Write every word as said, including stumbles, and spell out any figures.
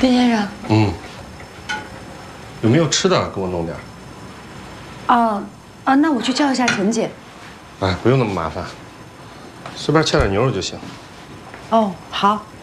边先生。 嗯。有没有吃的？给我弄点。 哦，啊，那我去叫一下陈姐。 哎，不用那么麻烦，随便切点牛肉就行。 哦，好。